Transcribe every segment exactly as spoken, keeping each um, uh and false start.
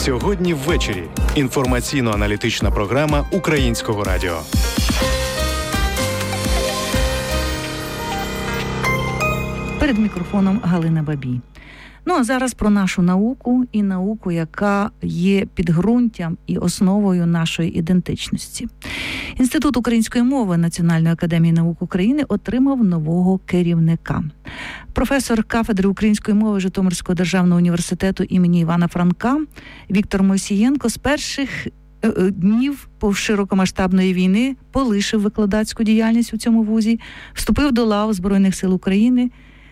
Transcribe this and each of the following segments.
Сьогодні ввечері. Інформаційно-аналітична програма Українського радіо. Перед мікрофоном Галина Бабій. Ну, а зараз про нашу науку і науку, яка є підґрунтям і основою нашої ідентичності. Інститут української мови Національної академії наук України отримав нового керівника. Професор кафедри української мови Житомирського державного університету імені Івана Франка Віктор Мойсієнко з перших днів широкомасштабної війни полишив викладацьку діяльність у цьому вузі, вступив до лав Збройних сил України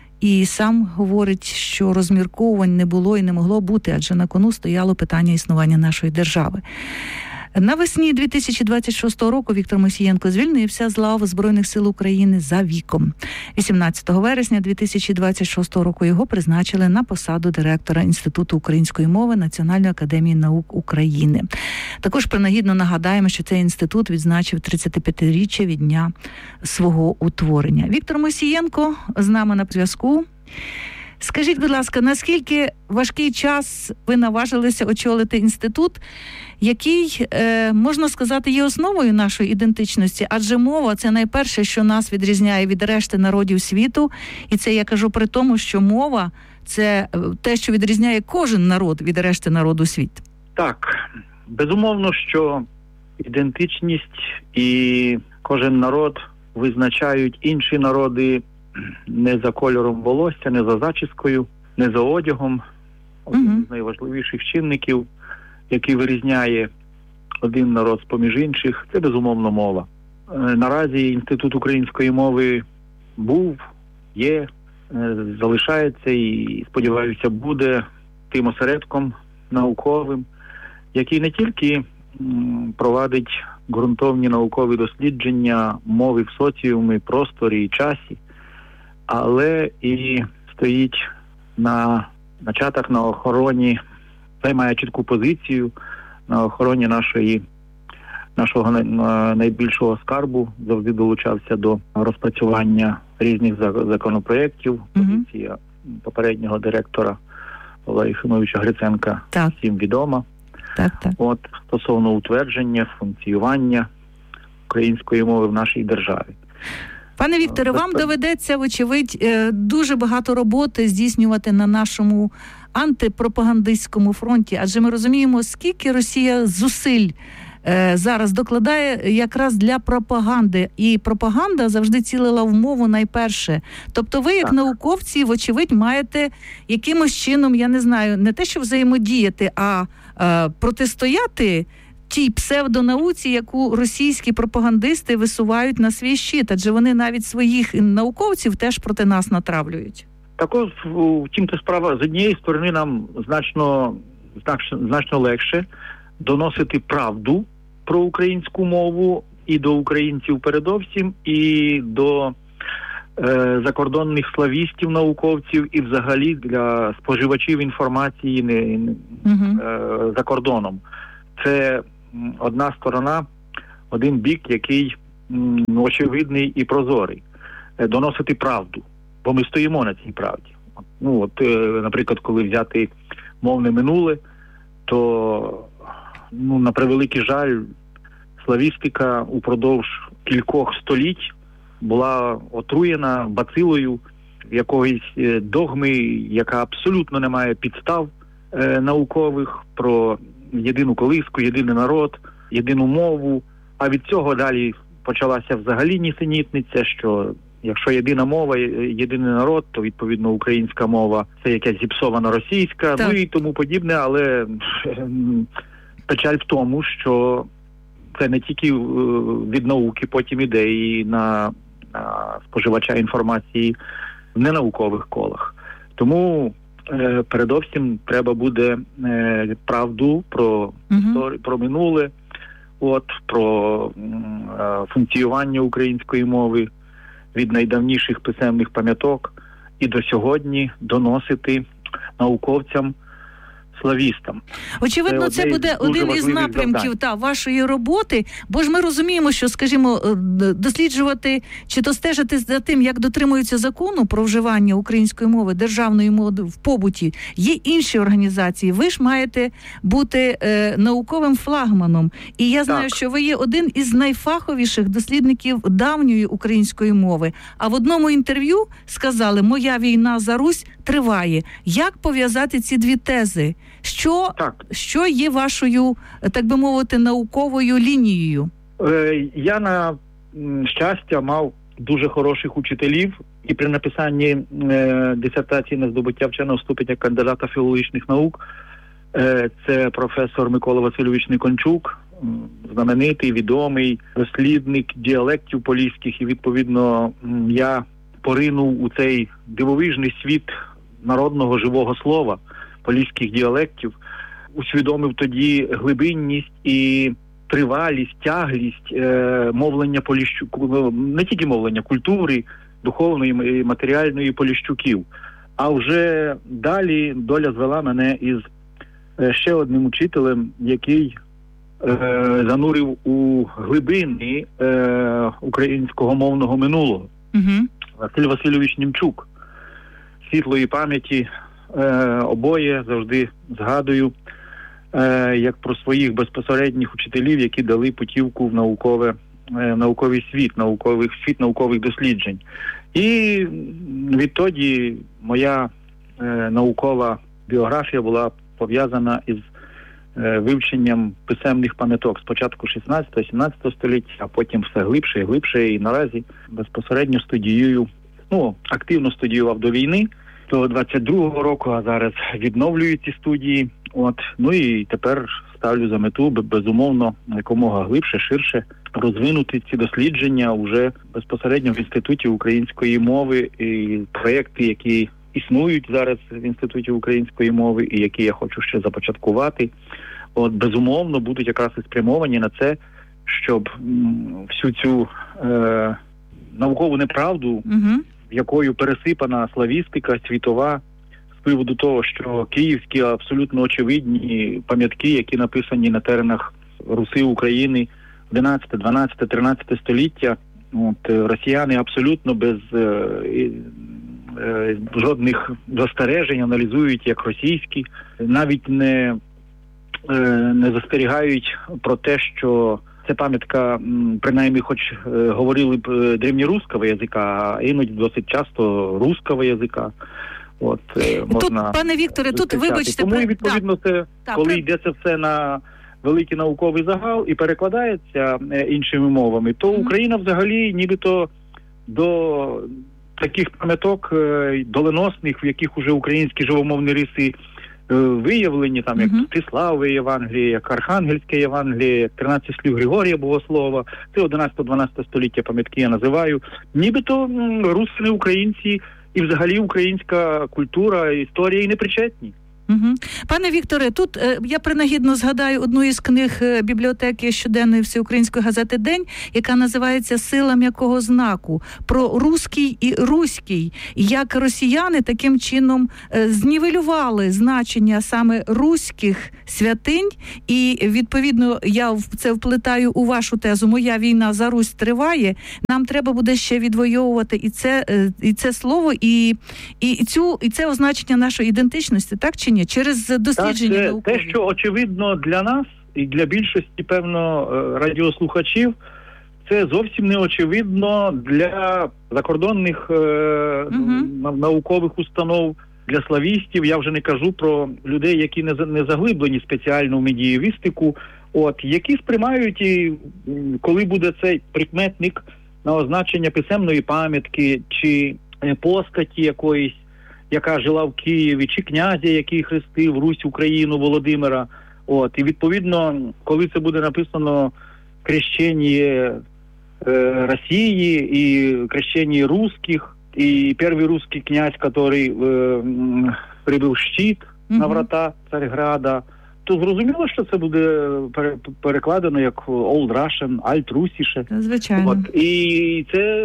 і сам говорить, що розмірковувань не було і не могло бути, адже на кону стояло питання існування нашої держави. Навесні дві тисячі двадцять шостого року Віктор Мойсієнко звільнився з лав Збройних сил України за віком. вісімнадцятого вересня дві тисячі двадцять шостого року його призначили на посаду директора Інституту української мови Національної академії наук України. Також принагідно нагадаємо, що цей інститут відзначив тридцятип'ятиріччя від дня свого утворення. Віктор Мойсієнко з нами на зв'язку. Скажіть, будь ласка, наскільки важкий час ви наважилися очолити інститут, який, е, можна сказати, є основою нашої ідентичності, адже мова – це найперше, що нас відрізняє від решти народів світу, і це я кажу при тому, що мова – це те, що відрізняє кожен народ від решти народу світу. Так, безумовно, що ідентичність і кожен народ визначають інші народи не за кольором волосся, не за зачіскою, не за одягом. Один uh-huh. з найважливіших чинників, який вирізняє один народ з-поміж інших, це, безумовно, мова. Наразі Інститут української мови був, є, залишається і, сподіваюся, буде тим осередком науковим, який не тільки провадить ґрунтовні наукові дослідження мови в соціумі, просторі і часі, але і стоїть на начатах на охороні, займає чітку позицію на охороні нашої, нашого найбільшого скарбу, завжди долучався до розпрацювання різних законопроєктів, позиція mm-hmm. попереднього директора Павла Єфимовича Гриценка так. всім відома. Так, так. От, стосовно утвердження, функціювання української мови в нашій державі. Пане Вікторе, вам доведеться, вочевидь, дуже багато роботи здійснювати на нашому антипропагандистському фронті, адже ми розуміємо, скільки Росія зусиль зараз докладає якраз для пропаганди. І пропаганда завжди цілила в мову найперше. Тобто ви, як так. науковці, вочевидь, маєте якимось чином, я не знаю, не те, що взаємодіяти, а е, протистояти тій псевдонауці, яку російські пропагандисти висувають на свій щит, адже вони навіть своїх науковців теж проти нас натравлюють. Також, втім-то справа, з однієї сторони нам значно, значно, значно легше доносити правду про українську мову і до українців передовсім, і до е, закордонних славістів, науковців, і взагалі для споживачів інформації не, не, угу. е, за кордоном. Це одна сторона, один бік, який м, очевидний і прозорий. Е, доносити правду, бо ми стоїмо на цій правді. Ну, от, е, наприклад, коли взяти мовне минуле, то ну, на превеликий жаль, славістика упродовж кількох століть була отруєна бацилою якоїсь догми, яка абсолютно не має підстав е, наукових про єдину колиску, єдиний народ, єдину мову. А від цього далі почалася взагалі нісенітниця, що якщо єдина мова, єдиний народ, то, відповідно, українська мова – це якась зіпсована російська, так. ну і тому подібне, але печаль в тому, що це не тільки від науки, потім іде і на, на споживача інформації в ненаукових колах. Тому е, передовсім треба буде е, правду про, угу. історію, про минуле, от, про е, функціювання української мови від найдавніших писемних пам'яток і до сьогодні доносити науковцям славістам. Очевидно, це, це буде один із напрямків та, вашої роботи, бо ж ми розуміємо, що, скажімо, досліджувати чи то стежити за тим, як дотримуються закону про вживання української мови, державної мови в побуті, є інші організації. Ви ж маєте бути е, науковим флагманом. І я знаю, так. що ви є один із найфаховіших дослідників давньої української мови. А в одному інтерв'ю сказали, моя війна за Русь триває. Як пов'язати ці дві тези? Що, що є вашою, так би мовити, науковою лінією? Е, я, на щастя, мав дуже хороших учителів, і при написанні е, дисертації на здобуття вченого ступеня кандидата філологічних наук е, це професор Микола Васильович Никончук, знаменитий, відомий дослідник діалектів поліських, і, відповідно, я поринув у цей дивовижний світ народного живого слова, поліських діалектів, усвідомив тоді глибинність і тривалість, тяглість е, мовлення Поліщуку, не тільки мовлення, культури, духовної і матеріальної Поліщуків. А вже далі доля звела мене із е, ще одним учителем, який е, занурив у глибини е, українського мовного минулого. Угу. Василь Васильович Німчук. Світлої пам'яті е, обоє завжди згадую е, як про своїх безпосередніх учителів, які дали путівку в наукове, е, науковий світ, науковий світ наукових досліджень. І відтоді моя е, наукова біографія була пов'язана із е, вивченням писемних пам'яток спочатку шістнадцятого-сімнадцятого століття, а потім все глибше і глибше, і наразі безпосередньо студіюю, ну, активно студіював до війни, до двадцять другого року, а зараз відновлюю ці студії. От, ну і тепер ставлю за мету, безумовно, якомога глибше, ширше розвинути ці дослідження уже безпосередньо в Інституті української мови, і проєкти, які існують зараз в Інституті української мови і які я хочу ще започаткувати, от, безумовно, будуть якраз і спрямовані на це, щоб м, всю цю е, наукову неправду, угу. якою пересипана славістика світова, з приводу того, що київські абсолютно очевидні пам'ятки, які написані на теренах Руси, України одинадцяте, дванадцяте, тринадцяте століття, от, росіяни абсолютно без е, е, жодних застережень аналізують як російські, навіть не, е, не застерігають про те, що це пам'ятка, принаймні, хоч е, говорили б древньоруського язика, а іноді досить часто руського язика. От, е, можна тут, пане Вікторе, тут, вибачте... Тому, відповідно, це, так, коли так. йде це все на великий науковий загал і перекладається е, іншими мовами, то mm-hmm. Україна взагалі нібито до таких пам'яток е, доленосних, в яких уже українські живомовні риси виявлені, там, як Тиславове Євангеліє, як Архангельське Євангеліє, як тринадцять слів Григорія Богослова, це одинадцяте-дванадцяте століття пам'ятки я називаю. Нібито руси, українці і взагалі українська культура, історія і не причетні. Угу. Пане Вікторе, тут е, я принагідно згадаю одну із книг е, бібліотеки щоденної всеукраїнської газети «День», яка називається «Сила м'якого знаку», про руський і руський, як росіяни таким чином е, знівелювали значення саме руських святинь, і відповідно я в це вплетаю у вашу тезу «Моя війна за Русь триває», нам треба буде ще відвоювати і це, е, і це слово, і, і, і, цю, і це означення нашої ідентичності, так чи ні? Через дослідження так, наукові. Те, що очевидно для нас і для більшості, певно, радіослухачів, це зовсім не очевидно для закордонних е, uh-huh. наукових установ, для славістів. Я вже не кажу про людей, які не, не заглиблені спеціально в медієвістику, от, які сприймають, і коли буде цей прикметник на означення писемної пам'ятки чи постаті якоїсь, яка жила в Києві, чи князя, який хрестив Русь, Україну, Володимира. От, і відповідно, коли це буде написано «Крещення е, Росії» і «Крещення русских», і перший русский князь, який е, прибив щит uh-huh. на врата Царьграда, то зрозуміло, що це буде перекладено як Old Russian, Alt Russische. Звичайно. От. І це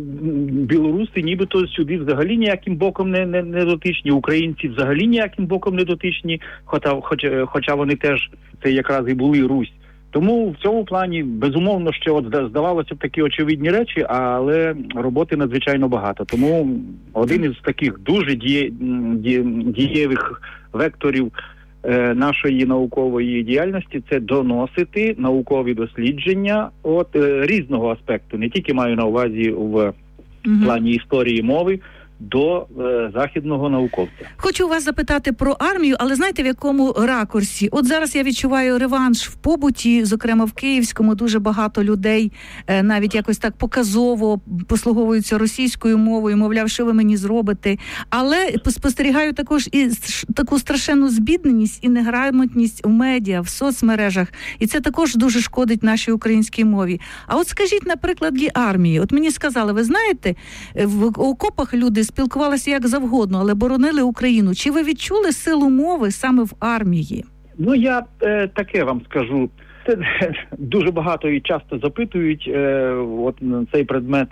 білоруси нібито сюди взагалі ніяким боком не, не, не дотичні, українці взагалі ніяким боком не дотичні, хоча, хоча, хоча вони теж, це якраз і були Русь. Тому в цьому плані, безумовно, що от здавалося б такі очевидні речі, але роботи надзвичайно багато. Тому один із таких дуже діє, діє, дієвих векторів е, нашої наукової діяльності – це доносити наукові дослідження от е, різного аспекту. Не тільки маю на увазі в угу. плані історії мови, до е, західного науковця. Хочу вас запитати про армію, але знаєте, в якому ракурсі? От зараз я відчуваю реванш в побуті, зокрема в Київському, дуже багато людей е, навіть якось так показово послуговуються російською мовою, мовляв, що ви мені зробите. Але спостерігаю також і таку страшенну збідненість і неграмотність у медіа, в соцмережах. І це також дуже шкодить нашій українській мові. А от скажіть, наприклад, для армії. От мені сказали, ви знаєте, в окопах люди спілкувалися як завгодно, але боронили Україну. Чи ви відчули силу мови саме в армії? Ну, я е, таке вам скажу. Це дуже багато і часто запитують е, от цей предмет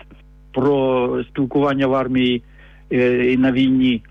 про спілкування в армії е, і на війні.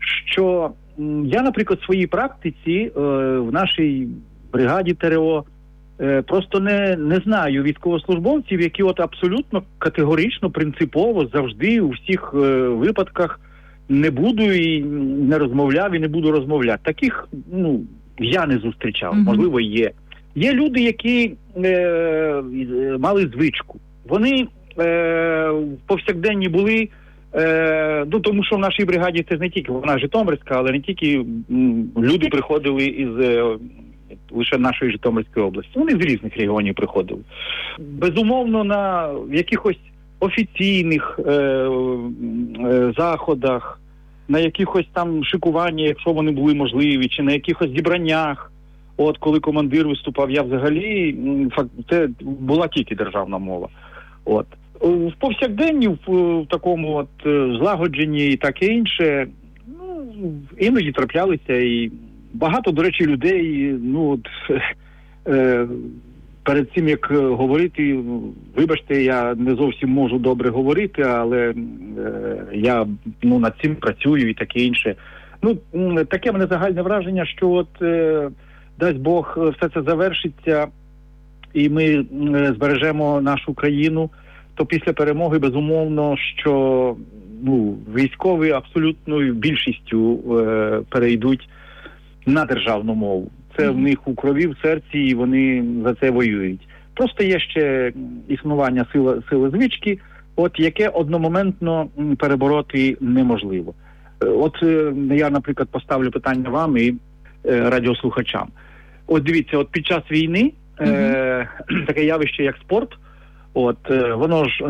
Що м, я, наприклад, в своїй практиці е, в нашій бригаді ТРО е, просто не, не знаю військовослужбовців, які от абсолютно категорично, принципово завжди у всіх е, випадках не буду і не розмовляв, і не буду розмовляти. Таких, ну, я не зустрічав, mm-hmm. можливо, є. Є люди, які е, мали звичку. Вони е, повсякденні були, е, ну, тому що в нашій бригаді це ж не тільки, вона Житомирська, але не тільки м, люди приходили із е, лише нашої Житомирської області. Вони з різних регіонів приходили. Безумовно, на якихось офіційних е, е, заходах, на якихось там шикуваннях, якщо вони були можливі, чи на якихось зібраннях, от коли командир виступав, я взагалі, це була тільки державна мова. От. В повсякденні, в, в такому от злагодженні і таке інше, ну, іноді траплялися і багато, до речі, людей, ну, от, е, перед цим, як говорити, вибачте, я не зовсім можу добре говорити, але е, я, ну, над цим працюю і таке інше. Ну, таке мене загальне враження, що от, е, дасть Бог, все це завершиться, і ми е, збережемо нашу країну, то після перемоги, безумовно, що, ну, військові абсолютною більшістю е, перейдуть на державну мову. Це в них у крові, в серці, і вони за це воюють. Просто є ще існування сили, сили звички, от яке одномоментно перебороти неможливо. От я, наприклад, поставлю питання вам і е, радіослухачам. От дивіться, от під час війни е, таке явище, як спорт, от воно ж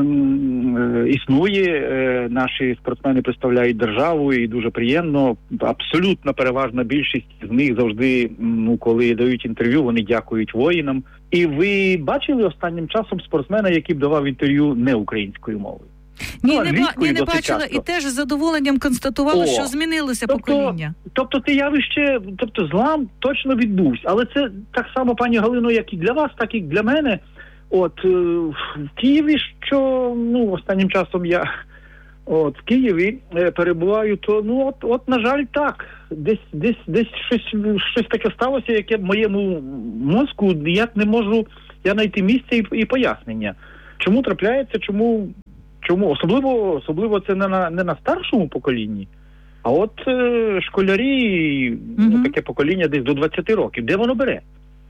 е, існує, е, наші спортсмени представляють державу, і дуже приємно. Абсолютно переважна більшість з них завжди, ну, коли дають інтерв'ю, вони дякують воїнам. І ви бачили останнім часом спортсмена, який б давав інтерв'ю не українською мовою? Ні, ну, не, ба- ні, не бачила, часто. І теж з задоволенням констатувала, О, що змінилося тобто, покоління. Тобто це явище, тобто злам точно відбувся. Але це так само, пані Галино, як і для вас, так і для мене. От в Києві, що, ну, останнім часом я от в Києві е, перебуваю, то, ну, от, от, на жаль, так. Десь, десь, десь щось, щось таке сталося, яке в моєму мозку ніяк не можу я знайти місце і, і пояснення. Чому трапляється, чому, чому? Особливо, особливо це не на, не на старшому поколінні, а от е, школярі, mm-hmm. ну, таке покоління десь до двадцяти років. Де воно бере?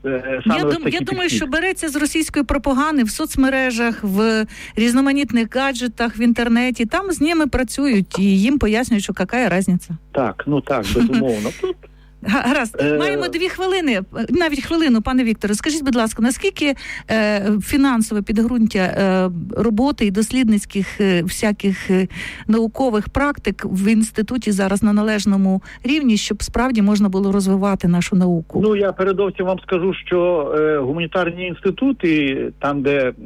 Я, дум, я думаю, що береться з російської пропаганди в соцмережах, в різноманітних гаджетах, в інтернеті. Там з ними працюють і їм пояснюють, що яка різниця. Так, ну так, безумовно. Гаразд, е... маємо дві хвилини, навіть хвилину, пане Вікторе. Скажіть, будь ласка, наскільки е, фінансове підґрунтя е, роботи і дослідницьких е, всяких е, наукових практик в інституті зараз на належному рівні, щоб справді можна було розвивати нашу науку? Ну, я передовсім вам скажу, що е, гуманітарні інститути, там, де е,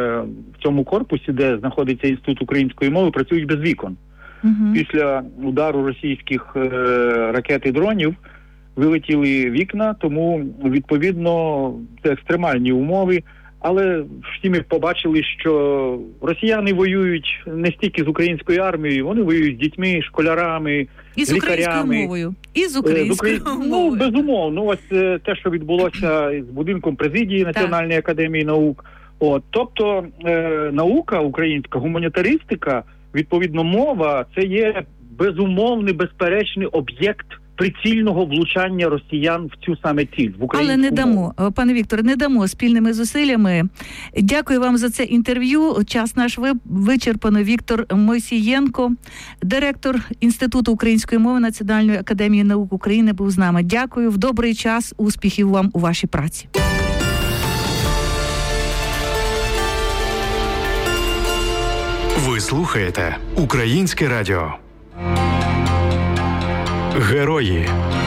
в цьому корпусі, де знаходиться Інститут української мови, працюють без вікон. Угу. Після удару російських е, ракет і дронів вилетіли вікна, тому, відповідно, це екстремальні умови. Але всі ми побачили, що росіяни воюють не стільки з українською армією, вони воюють з дітьми, школярами, і з лікарями. українською мовою. І з українською Украї... мовою. Ну, безумовно. Ось те, що відбулося з будинком президії Національної так. академії наук. От, тобто е, наука українська, гуманітаристика, відповідно мова, це є безумовний, безперечний об'єкт прицільного влучання росіян в цю саме ціль, в українську Але не дамо, мову. пане Вікторе, не дамо спільними зусиллями. Дякую вам за це інтерв'ю. Час наш вичерпано. Віктор Мойсієнко, директор Інституту української мови Національної академії наук України, був з нами. Дякую. В добрий час. Успіхів вам у вашій праці. Ви слухаєте Українське радіо. Герої.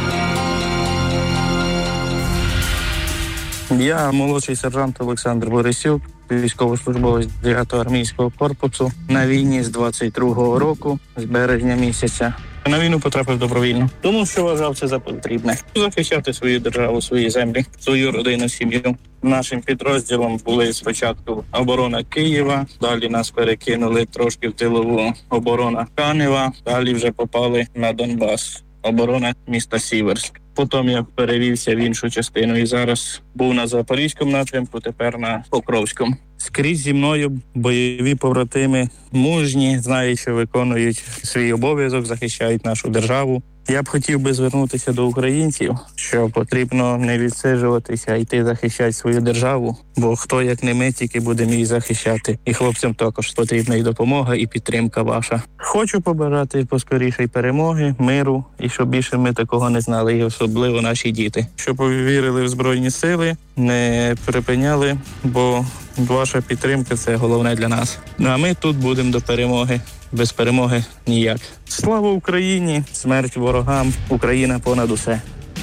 Я молодший сержант Олександр Борисюк, військовослужбовець дев'ятого армійського корпусу на війні з двадцять другого року, з березня місяця. На війну потрапив добровільно, тому що вважав це за потрібне. Захищати свою державу, свої землі, свою родину, сім'ю. Нашим підрозділом були спочатку оборона Києва, далі нас перекинули трошки в тилову оборона Канева, далі вже попали на Донбас, оборона міста Сіверськ. Потім я перевівся в іншу частину і зараз був на Запорізькому напрямку, тепер на Покровському. Скрізь зі мною бойові побратими мужні, знають, що виконують свій обов'язок, захищають нашу державу. Я б хотів би звернутися до українців, що потрібно не відсиджуватися, а йти захищати свою державу, бо хто, як не ми, тільки будемо її захищати. І хлопцям також потрібна і допомога, і підтримка ваша. Хочу побажати поскорішої перемоги, миру, і щоб більше ми такого не знали, і особливо наші діти. Щоб вірили в Збройні Сили, не припиняли, бо ваша підтримка – це головне для нас. А ми тут будемо до перемоги. Без перемоги ніяк. Слава Україні! Смерть ворогам! Україна понад усе!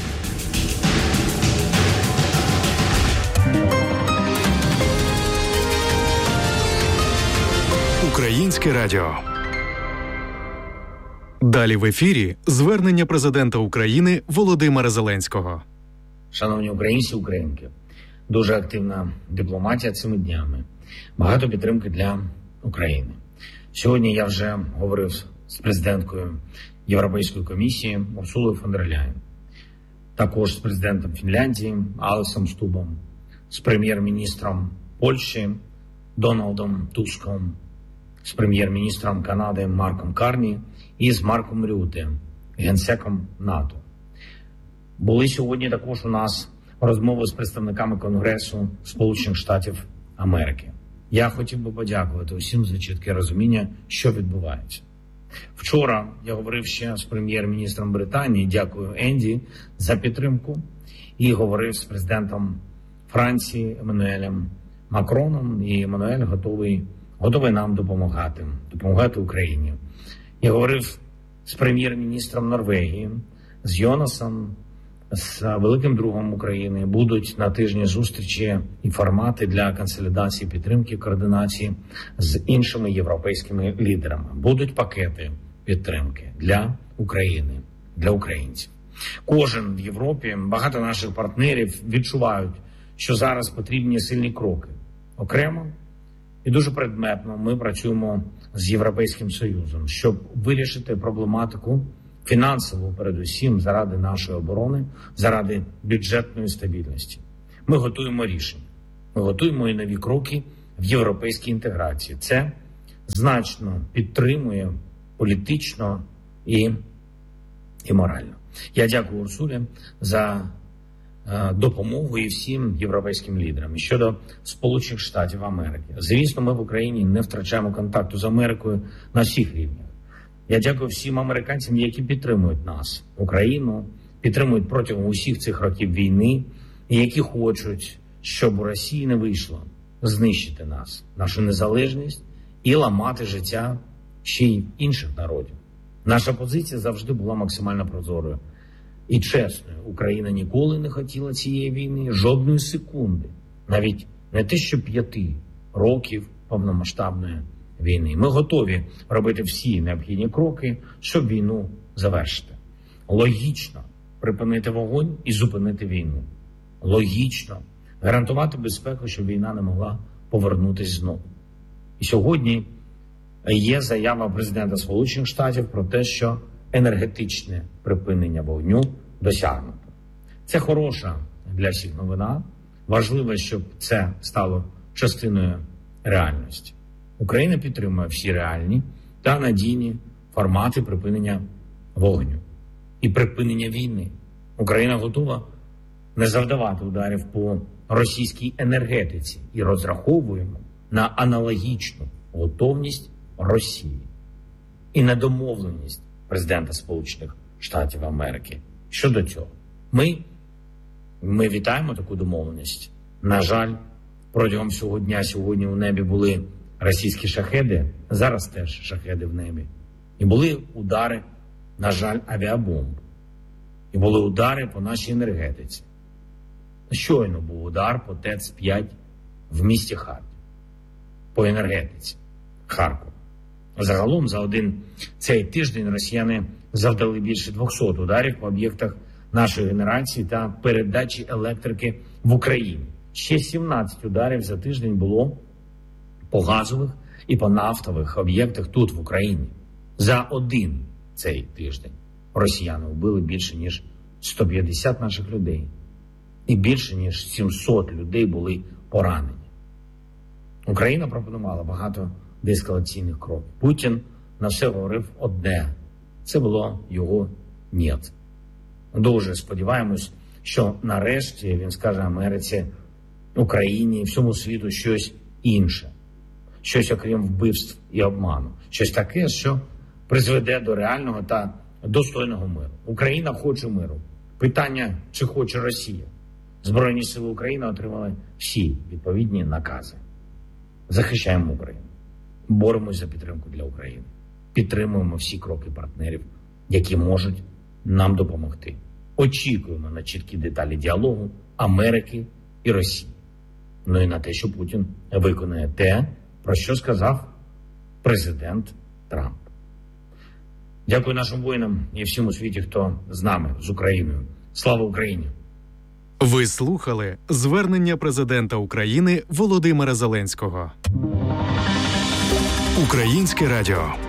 Українське радіо. Далі в ефірі звернення президента України Володимира Зеленського. Шановні українці, українки, дуже активна дипломатія цими днями. Багато підтримки для України. Сьогодні я вже говорив з президенткою Європейської комісії Урсулою фон дер Ляєн, також з президентом Фінляндії Алесом Стубом, з прем'єр-міністром Польщі Дональдом Туском, з прем'єр-міністром Канади Марком Карні і з Марком Рюте, генсеком НАТО. Були сьогодні також у нас розмови з представниками Конгресу Сполучених Штатів Америки. Я хотів би подякувати усім за чітке розуміння, що відбувається. Вчора я говорив ще з прем'єр-міністром Британії, дякую Енді за підтримку, і говорив з президентом Франції Еммануелем Макроном, і Еммануель готовий, готовий нам допомагати, допомагати Україні. Я говорив з прем'єр-міністром Норвегії, з Йонасом, з великим другом України. Будуть на тижні зустрічі і формати для консолідації, підтримки, координації з іншими європейськими лідерами. Будуть пакети підтримки для України, для українців. Кожен в Європі, багато наших партнерів відчувають, що зараз потрібні сильні кроки. Окремо і дуже предметно ми працюємо з Європейським Союзом, щоб вирішити проблематику фінансово, передусім, заради нашої оборони, заради бюджетної стабільності. Ми готуємо рішення. Ми готуємо і нові кроки в європейській інтеграції. Це значно підтримує політично і, і морально. Я дякую Урсулі за е, допомогу і всім європейським лідерам. І щодо Сполучених Штатів Америки. Звісно, ми в Україні не втрачаємо контакту з Америкою на всіх рівнях. Я дякую всім американцям, які підтримують нас, Україну, підтримують протягом усіх цих років війни, і які хочуть, щоб у Росії не вийшло знищити нас, нашу незалежність і ламати життя ще й інших народів. Наша позиція завжди була максимально прозорою і чесною. Україна ніколи не хотіла цієї війни, жодної секунди, навіть не те, що п'яти років повномасштабної війни. Ми готові робити всі необхідні кроки, щоб війну завершити. Логічно, припинити вогонь і зупинити війну. Логічно гарантувати безпеку, щоб війна не могла повернутися знову. І сьогодні є заява президента Сполучених Штатів про те, що енергетичне припинення вогню досягнуто. Це хороша для всіх новина. Важливо, щоб це стало частиною реальності. Україна підтримує всі реальні та надійні формати припинення вогню і припинення війни. Україна готова не завдавати ударів по російській енергетиці і розраховуємо на аналогічну готовність Росії і на домовленість президента Сполучених Штатів Америки щодо цього. Ми, ми вітаємо таку домовленість. На жаль, протягом всього дня сьогодні у небі були російські шахеди, зараз теж шахеди в небі. І були удари, на жаль, авіабомб. І були удари по нашій енергетиці. Щойно був удар по ТЕЦ п'ять в місті Харків. По енергетиці Харкова. Загалом за один цей тиждень росіяни завдали більше двохсот ударів по об'єктах нашої генерації та передачі електрики в Україні. Ще сімнадцять ударів за тиждень було по газових і по нафтових об'єктах тут, в Україні. За один цей тиждень росіяни вбили більше, ніж сто п'ятдесят наших людей. І більше, ніж сімсот людей були поранені. Україна пропонувала багато деескалаційних кроків. Путін на все говорив одне. Це було його «нєт». Дуже сподіваємось, що нарешті він скаже Америці, Україні і всьому світу щось інше. Щось окрім вбивств і обману. Щось таке, що призведе до реального та достойного миру. Україна хоче миру. Питання, чи хоче Росія. Збройні сили України отримали всі відповідні накази. Захищаємо Україну. Боремось за підтримку для України. Підтримуємо всі кроки партнерів, які можуть нам допомогти. Очікуємо на чіткі деталі діалогу Америки і Росії. Ну і на те, що Путін виконає те, про що сказав президент Трамп. Дякую нашим воїнам і всім у світі, хто з нами, з Україною. Слава Україні! Ви слухали звернення президента України Володимира Зеленського. Українське радіо.